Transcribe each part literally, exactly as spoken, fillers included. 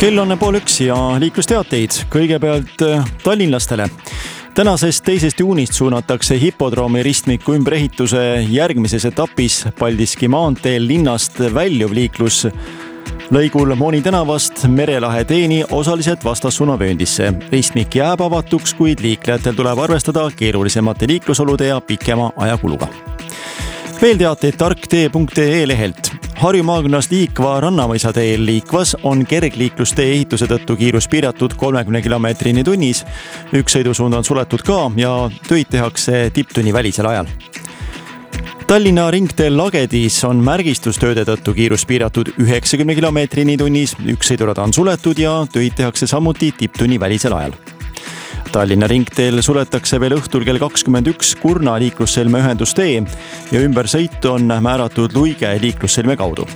Kell on pool üks ja liiklusteateid kõigepealt tallinlastele. Tänasest teisest juunist suunatakse hipodroomi ristmiku ümberehituse järgmises etapis Paldiski maanteel linnast väljuv liiklus lõigul Mooni tänavast Merelahe teeni osaliselt vastassuunavööndisse. Ristmik jääb avatuks, kuid liiklejatel tuleb arvestada keerulisemate liiklusolude ja pikema ajakuluga. Veel teateid tarktee punkt ee lehelt. Harju maakonnas liikva Rannamõisa teel liikvas on kergliiklustee ehituse tõttu kiirus piiratud kolmekümne kilomeetrini tunnis. Üks sõidusuund on suletud ka ja töid tehakse tipptunni välisel ajal. Tallinna ringteel Lagedis on märgistustööde tõttu kiirus piiratud üheksakümne kilomeetrini tunnis. Üks sõidurada on suletud ja töid tehakse samuti tipptunni välisel ajal. Tallinna ringteel suletakse veel õhtul kell kakskümmend üks Kurna liiklusselme ühendustee ja ümbersõit on määratud Luige liiklusselme kaudu.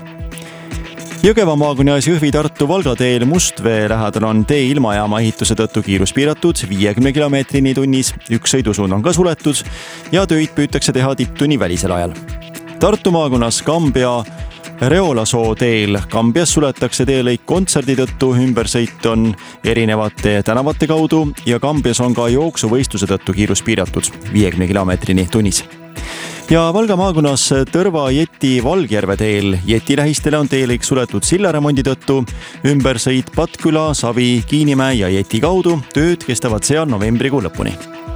Jõgeva maakonnas Jõhvi Tartu Valga teel Mustvee lähedal on tee ilmajaama ehituse tõttu kiirus piiratud viiekümne kilomeetrini tunnis. Üks sõidusuund on ka suletud ja töid püütakse teha tipptunni välisel ajal. Tartu maakonnas Kambja Reolasoo teel Kambjas suletakse teelõik kontserdi tõttu, ümbersõit on erinevate tänavate kaudu ja Kambjas on ka jooksuvõistluse tõttu kiirus piiratud viiekümne kilomeetrini tunnis. Ja Valga maakonnas Tõrva Jeti Valgjärve teel Jeti lähistele on teelõik suletud sillaremondi tõttu, ümbersõit Patküla, Savi, Kiinimäe ja Jeti kaudu, tööd kestavad seal novembrikuu lõpuni.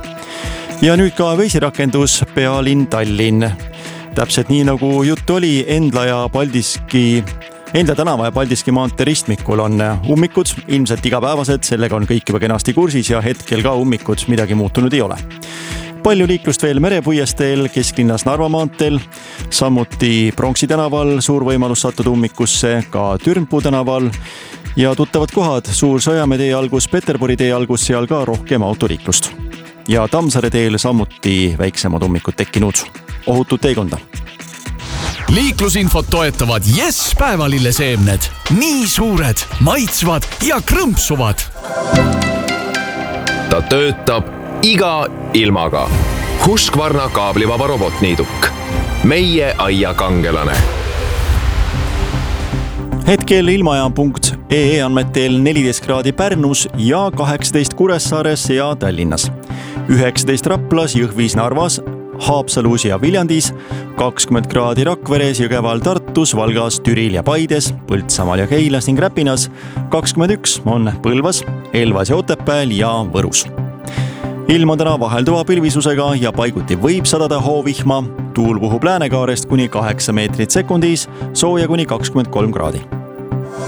Ja nüüd ka veisirakendus Pealinn Tallinn. Täpselt nii nagu jutt oli, Endla ja Paldiski, Endla tänava ja Paldiski maantee ristmikul on ummikud, ilmselt igapäevased, sellega on kõik juba kenasti kursis ja hetkel ka ummikud midagi muutunud ei ole. Palju liiklust veel Merepuiesteel, kesklinnas Narva maanteel, samuti Pronksi tänaval suur võimalus sattuda ummikusse, ka Türmpuu tänaval ja tuttavad kohad Suur Sõjamäe tee algus, Peterburi tee algus, seal ka rohkem autoliiklust. Ja Tammsaare teel samuti väiksemad ummikud tekkinud. Ohutut teekonda. Liiklusinfot toetavad Yes päevalilleseemned. Nii suured, maitsvad ja krõmpsuvad. Ta töötab iga ilmaga. Husqvarna kaablivaba robotniiduk. Meie aia kangelane. Hetkel ilmajaam punkt ee andmetel neliteist kraadi Pärnus ja kaheksateist Kuressaares ja Tallinnas. üheksateist Raplas, Jõhvis, Narvas, Haapsalus ja Viljandis, kakskümmend kraadi Rakveres, Jõgeval, Tartus, Valgas, Türil ja Paides, Põltsamaal ja Keilas ning Räpinas, kakskümmend üks on Põlvas, Elvas ja Otepääl ja Võrus. Ilm on täna vahelduva pilvisusega ja paiguti võib sadada hoovihma, tuul puhub Läänekaarest kuni kaheksa meetrit sekundis, sooja kuni kakskümmend kolm kraadi.